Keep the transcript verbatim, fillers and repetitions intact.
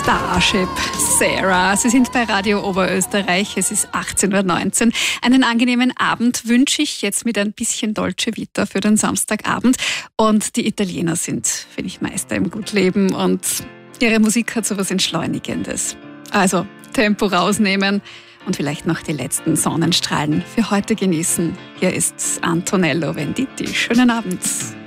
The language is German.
Starship, Sarah. Sie sind bei Radio Oberösterreich. Es ist achtzehn Uhr neunzehn. Einen angenehmen Abend wünsche ich jetzt mit ein bisschen Dolce Vita für den Samstagabend. Und die Italiener sind, finde ich, Meister im Gutleben und ihre Musik hat so was Entschleunigendes. Also Tempo rausnehmen und vielleicht noch die letzten Sonnenstrahlen für heute genießen. Hier ist Antonello Venditti. Schönen Abend.